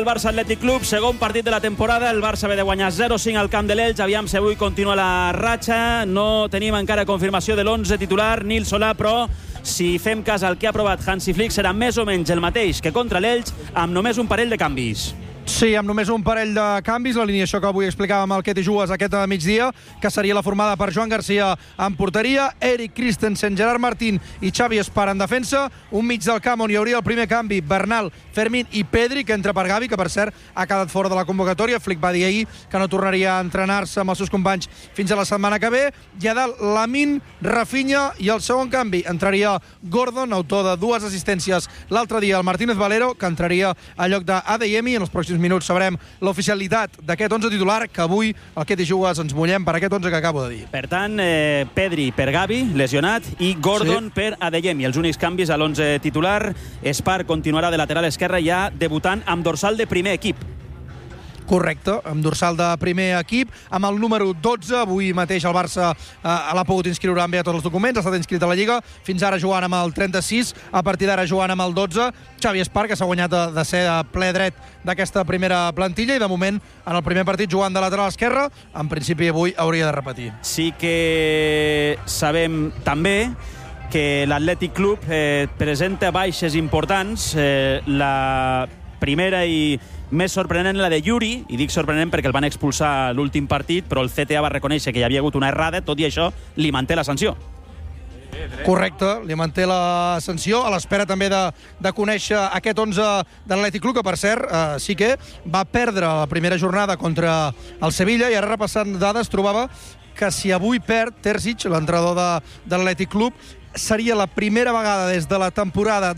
El Barça Atlètic Club, segon partit de la temporada. El Barça ve de guanyar 0-5 al camp de l'Elx. Aviam si avui continua la ratxa. No tenim encara confirmació de l'11 titular, Nil Solà, però si fem cas al que ha aprovat Hansi Flick, serà més o menys el mateix que contra l'Elx, amb només un parell de canvis. Sí, amb només un parell de canvis, l'alineació que avui explicàvem al Queti Jugues aquest migdia, que seria la formada per Joan Garcia en porteria, Eric Christensen, Gerard Martín i Xavi Espar en defensa, un mig del camp on hi hauria el primer canvi, Bernal, Fermín i Pedri, que entra per Gavi, que per cert ha quedat fora de la convocatòria. Flick va dir ahir que no tornaria a entrenar-se amb els seus companys fins a la setmana que ve, i a dalt Lamine, Rafinha, i el segon canvi entraria Gordon, autor de 2 assistències l'altre dia, el Martínez Valero, que entraria a lloc d'Adeyemi. En els pròxims minuts sabrem l'oficialitat d'aquest 11 titular, que avui al Queti Jugues ens mullem per aquest 11 que acabo de dir. Per tant, Pedri per Gavi, lesionat, i Gordon per Adeyemi. Els únics canvis a l'11 titular. Espar continuarà de lateral esquerre, ja debutant amb dorsal de primer equip. Correcte, amb dorsal de primer equip, amb el número 12. Avui mateix el Barça l'ha pogut inscriure, ha enviat tots els documents, ha estat inscrit a la Lliga, fins ara jugant amb el 36, a partir d'ara jugant amb el 12. Xavi Espar, que s'ha guanyat de ser a ple dret d'aquesta primera plantilla, i de moment en el primer partit jugant de lateral esquerre. En principi avui hauria de repetir. Sí que sabem també que l'Atlètic Club presenta baixes importants. La primera i més sorprenent la de Yuri, i dic sorprenent perquè el van expulsar l'últim partit, però el CTA va reconèixer que hi havia hagut una errada, tot i això li manté la sanció. Correcte, li manté la sanció, a l'espera també de conèixer aquest 11 de l'Atlètic Club, que per cert sí que va perdre la primera jornada contra el Sevilla, i ara repassant dades trobava que si avui perd Terzic, l'entrenador de l'Atlètic Club, seria la primera vegada des de la temporada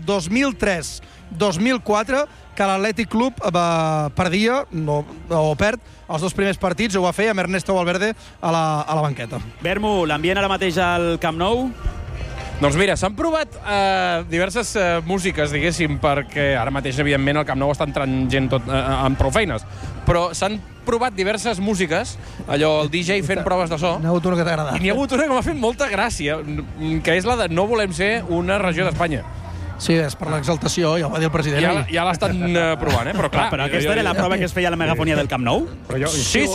2003-2004 que l'Atlètic Club perdia o perd els 2 primers partits. Ho va fer amb Ernesto Valverde a la banqueta. Bermu, l'ambient ara mateix al Camp Nou? Doncs mira, s'han provat diverses músiques, diguéssim, perquè ara mateix, evidentment, al Camp Nou està entrant gent tot amb prou feines, però s'han provat diverses músiques, allò, el DJ fent proves de so. N'hi ha hagut una que t'ha agradat. I n'hi ha hagut una que m'ha fet molta gràcia, que és la de no volem ser una regió d'Espanya. Sí, és per l'exaltació, ja ho va dir el president. Ja l'estan provant, però clar... Però aquesta era la prova que es feia a la megafonia del Camp Nou? Sí.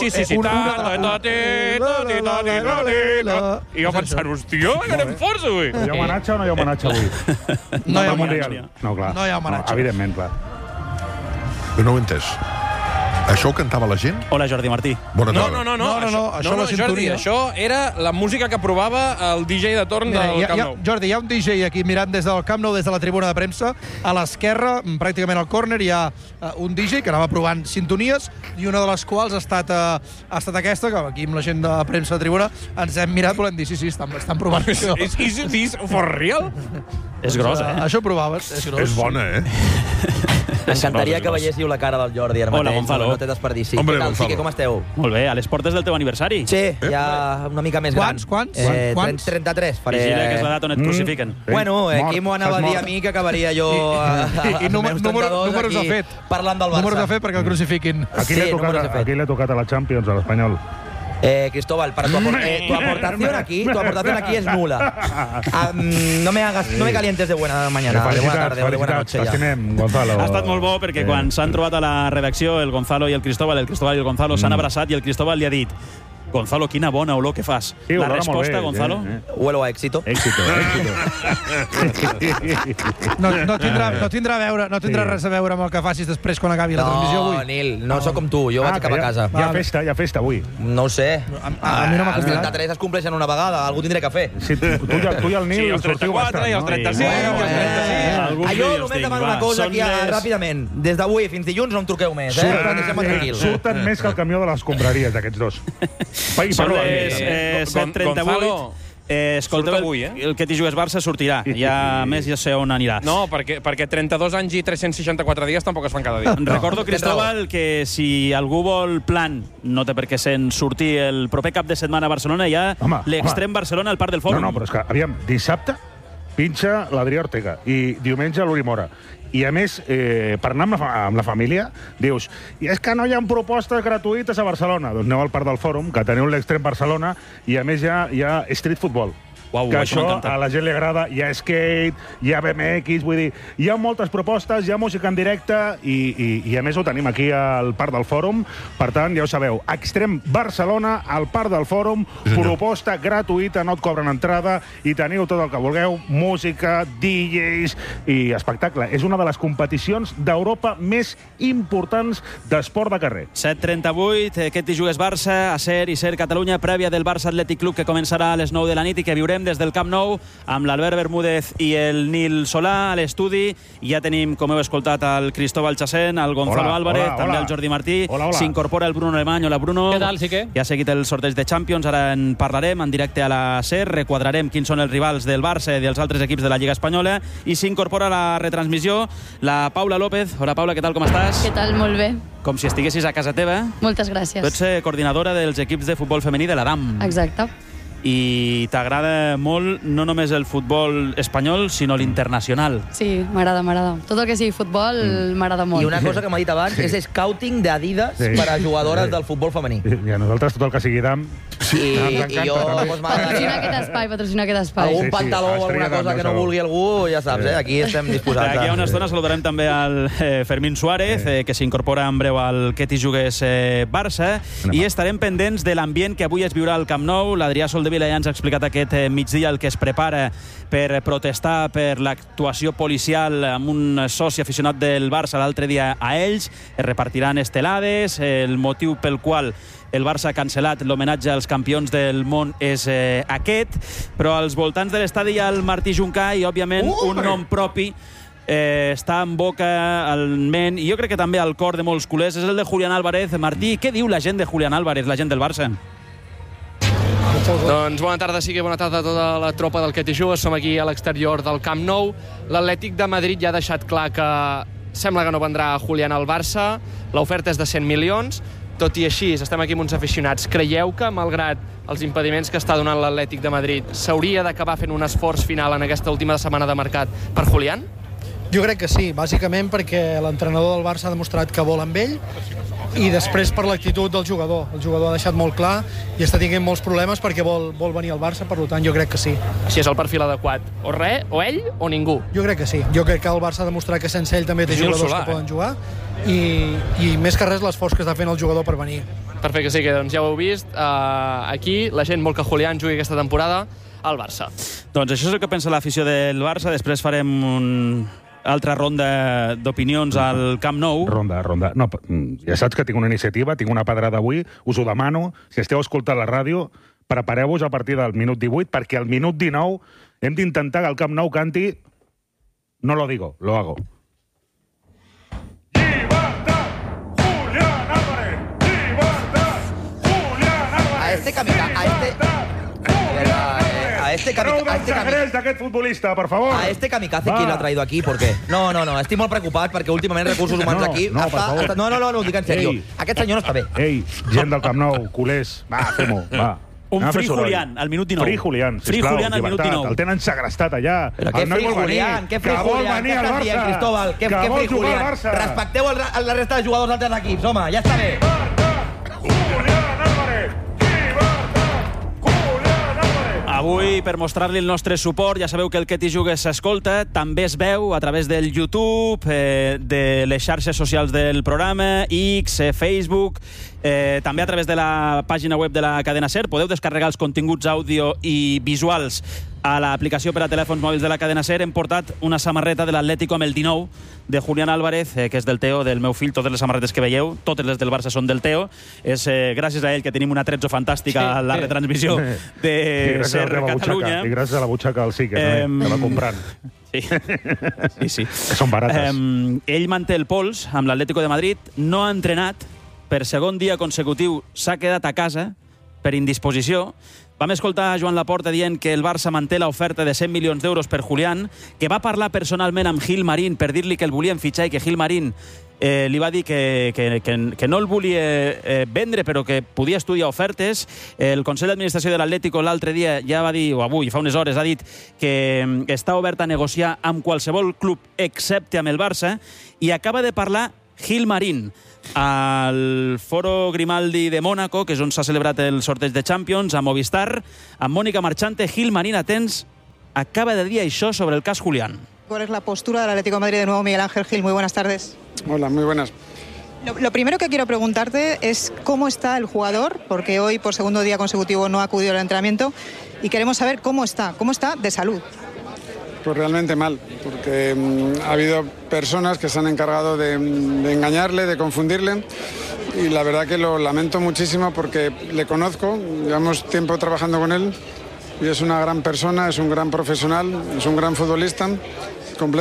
I jo pensant, hòstia, que anem forts avui. Hi ha homenatge o no hi ha homenatge avui? No hi ha homenatge. No, clar. No hi ha homenatge. Evidentment, clar. Jo no ho he entès. Això ho cantava la gent? Hola, Jordi Martí. No, això la Jordi, això era la música que provava el DJ de torn del Camp Nou. Jordi, hi ha un DJ aquí mirant des del Camp Nou, des de la tribuna de premsa. A l'esquerra, pràcticament al córner, hi ha un DJ que anava provant sintonies, i una de les quals ha estat aquesta, que aquí amb la gent de premsa de tribuna ens hem mirat, volem dir, sí, estan provant això. És for real? És gros, Això provaves, és gros. És bona, M'encantaria que veiéssiu la cara del Jordi ara mateix. Hola, Gonzalo. No té desperdici. Hombre, Què tal, Gonzalo. Quique, com esteu? Molt bé, a les portes del teu aniversari. Sí, ja una mica més gran. Quants? 33 faré. Vigila, que és l'edat on et crucifiquen. Bueno, aquí m'ho anava a dir a mi, que acabaria jo I números de fet. Parlant del Barça. Números de fet perquè el crucifiquin. Aquí le ha tocado a la Champions, al Español. Cristóbal, para tu aportación aquí es nula. No me calientes de buena mañana, de buena tarde o de buena noche ya. Gonzalo. Ha estat molt bo perquè quan s'han trobat a la redacció el Gonzalo i el Cristóbal i el Gonzalo s'han abraçat i el Cristóbal li ha dit: Gonzalo, quina bona olor que fas. Sí, la resposta, Gonzalo? Huelo a éxito. No tindrà res a veure amb el que facis després quan acabi la transmissió avui. No, Nil, no sóc com tu, jo vaig cap a casa. Hi ha festa avui. No ho sé. A mi no m'ha Els convidat. 33 es compleixen una vegada, algú tindré que fer. Sí, tu i el Nil. Sí, els 34 i els 35. Jo només demano una cosa aquí ràpidament. Des d'avui fins dilluns no em truqueu més, deixem-me tranquil. Surten més que el camió de les escombraries d'aquests dos. Són les 7:38. Escolteu, avui, el Queti Jugues Barça sortirà. Ja més ja sé on anirà. No, perquè 32 anys i 364 dies tampoc es fan cada dia. Recordo, Cristóbal, que si algú vol plan, no té per què sent sortir el proper cap de setmana a Barcelona, hi ha l'extrem Barcelona al Parc del Fòrum. No, però és que, aviam, dissabte pinxa l'Adrià Ortega i diumenge l'Uri Mora. I, a més, per anar amb la família, dius, i és que no hi ha propostes gratuïtes a Barcelona. Doncs aneu al Parc del Fòrum, que teniu l'extrem Barcelona, i, a més, hi ha street football. Uau, que això això m'encanta. a la gent li agrada. Hi ha skate, hi ha BMX, vull dir, hi ha moltes propostes, hi ha música en directe i a més ho tenim aquí al Parc del Fòrum. Per tant, ja ho sabeu, Extrem Barcelona, al Parc del Fòrum, proposta gratuïta, no et cobren entrada i teniu tot el que vulgueu, música, DJs i espectacle. És una de les competicions d'Europa més importants d'esport de carrer. 7:38, aquest hi jugues Barça, a Ser i Ser Catalunya, prèvia del Barça Atlètic Club, que començarà a les 9 de la nit i que viurem des del Camp Nou amb l'Albert Bermúdez i el Nil Solà a l'estudi. Ja tenim, com heu escoltat, el Cristóbal Chacén, el Gonzalo Álvarez, també el Jordi Martí. S'incorpora el Bruno Alemany. Hola, Bruno. Què tal, Sique? Ja ha seguit el sorteig de Champions, ara en parlarem en directe a la Ser, requadrarem quins són els rivals del Barça i dels altres equips de la Lliga Espanyola, i s'incorpora a la retransmissió la Paula López. Hola, Paula, què tal, com estàs? Què tal? Molt bé. Com si estiguessis a casa teva. Moltes gràcies. Tu ets coordinadora dels equips de futbol femení de l'Adam. Exacte. I t'agrada molt no només el futbol espanyol, sinó l'internacional. Sí, m'agrada. Tot el que sigui futbol m'agrada molt. I una cosa que m'ha dit abans és scouting d'Adidas per a jugadores del futbol femení. I a nosaltres tot el que sigui d'am I jo doncs, patrocinar aquest espai. Algun pantaló o alguna cosa que no vulgui algú, ja saps, aquí estem disposats. Aquí a una estona saludarem també al Fermín Suárez, que s'incorpora en breu al Que t'hi jugues Barça, i estarem pendents de l'ambient que avui es viurà al Camp Nou. L'Adrià Soldevila ja ens ha explicat aquest migdia el que es prepara per protestar per l'actuació policial amb un soci aficionat del Barça l'altre dia a Elx. Es repartiran estelades, el motiu pel qual el Barça ha cancel·lat l'homenatge als campions del món és aquest, però als voltants de l'estadi hi ha el Martí Juncà i, òbviament, un nom propi està en boca, al ment, i jo crec que també al cor de molts culers, és el de Julián Álvarez. Martí, què diu la gent de Julián Álvarez, la gent del Barça? Doncs bona tarda, sí que bona tarda a tota la tropa del Que t'hi jugues. Som aquí a l'exterior del Camp Nou. L'Atlètic de Madrid ja ha deixat clar que sembla que no vendrà Julián al Barça. L'oferta és de 100 milions. Tot i així, estem aquí amb uns aficionats. Creieu que, malgrat els impediments que està donant l'Atlètic de Madrid, s'hauria d'acabar fent un esforç final en aquesta última setmana de mercat per Julián? Jo crec que sí, bàsicament perquè l'entrenador del Barça ha demostrat que vol amb ell i després per l'actitud del jugador. El jugador ha deixat molt clar i està tinguent molts problemes perquè vol venir al Barça, per tant jo crec que sí. Així és el perfil adequat. O res, o ell, o ningú. Jo crec que sí. Jo crec que el Barça ha demostrat que sense ell també té jugadors que poden jugar i més que res l'esforç que està fent el jugador per venir. Perfecte, sí que doncs ja ho heu vist. Aquí la gent vol que Julián jugui aquesta temporada al Barça. Doncs això és el que pensa l'afició del Barça. Després farem altra ronda d'opinions al Camp Nou. Ronda. No, ja saps que tinc una iniciativa, tinc una pedrada avui, us ho demano. Si esteu escoltant la ràdio, prepareu-vos a partir del minut 18, perquè al minut 19 hem d'intentar que el Camp Nou canti No lo digo, lo hago. A este kamikaze d'aquest futbolista, per favor. A este kamikaze, ¿quién lo ha traído aquí? ¿Por qué? No, estic molt preocupat perquè últimament recursos humans aquí... No, per favor. No, ho dic en sèrio. Aquest senyor no està bé. Ei, gent del Camp Nou, culers, va, fem-ho, va. Un Free Julián, al minut 19. Free Julián, sisplau, Free Julián al minut 19. El tenen segrestat allà. Però què Free Julián? Què Free Julián? Què estàs dient, Cristóbal? Què Free Julián? Respecteu la resta de jugadors d'altres equips, home, ja està bé. Avui, per mostrar-li el nostre suport, ja sabeu que el Que t'hi jugues s'escolta, també es veu a través del YouTube, de les xarxes socials del programa, X, Facebook, també a través de la pàgina web de la cadena SER. Podeu descarregar els continguts àudio i visuals a l'aplicació per a telèfons mòbils de la cadena SER. Hem portat una samarreta de l'Atlético amb el 19 de Julián Álvarez, que és del Teo, del meu fill. Totes les samarretes que veieu, totes les del Barça són del Teo. És gràcies a ell que tenim una Trezzo fantàstica a la retransmissió de SER Catalunya. I gràcies a la butxaca del Sique, que va comprant. Sí. Són barates. Ell manté el pols amb l'Atlético de Madrid, no ha entrenat, per segon dia consecutiu s'ha quedat a casa per indisposició. Vam escoltar Joan Laporta dient que el Barça manté l'oferta de 100 milions d'euros per Julián, que va parlar personalment amb Gil Marín per dir-li que el volien fitxar i que Gil Marín li va dir que no el volia vendre, però que podia estudiar ofertes. El Consell d'Administració de l'Atlético l'altre dia ja va dir, o avui, fa unes hores, ha dit que està obert a negociar amb qualsevol club excepte amb el Barça, i acaba de parlar Gil Marín. al Foro Grimaldi de Mónaco, que és on s'ha celebrat el sorteig de Champions, a Movistar, amb Mónica Marchante. Gil Marín, atents, acaba de dir això sobre el cas Julián. ¿Cuál es la postura del Atlético de Madrid de nuevo, Miguel Ángel Gil? Muy buenas tardes. Hola, muy buenas. Lo primero que quiero preguntarte es cómo está el jugador, porque hoy por segundo día consecutivo no ha acudido al entrenamiento y queremos saber cómo está de salud. Pues realmente mal, porque ha habido personas que se han encargado de engañarle, de confundirle, y la verdad que lo lamento muchísimo porque le conozco, llevamos tiempo trabajando con él y es una gran persona, es un gran profesional, es un gran futbolista